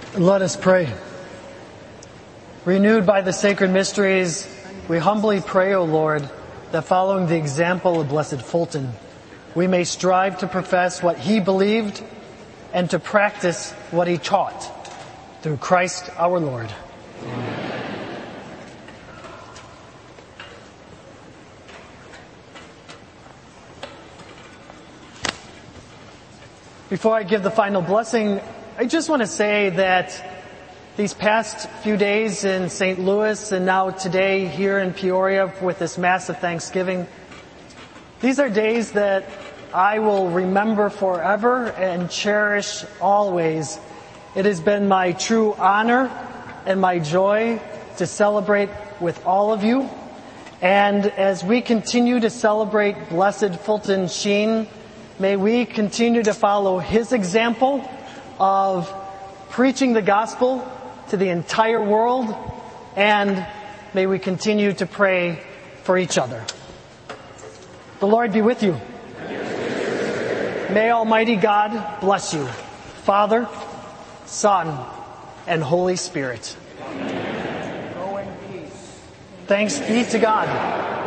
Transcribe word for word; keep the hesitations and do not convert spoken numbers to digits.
Let us pray. Renewed by the sacred mysteries, we humbly pray, O Lord, that following the example of Blessed Fulton, we may strive to profess what he believed and to practice what he taught. Through Christ our Lord. Amen. Before I give the final blessing, I just want to say that these past few days in Saint Louis and now today here in Peoria with this Mass of Thanksgiving, these are days that I will remember forever and cherish always. It has been my true honor and my joy to celebrate with all of you. And as we continue to celebrate Blessed Fulton Sheen, may we continue to follow his example of preaching the gospel to the entire world, and may we continue to pray for each other. The Lord be with you. May Almighty God bless you, Father, Son, and Holy Spirit. Amen. Go in peace. Thanks be to God.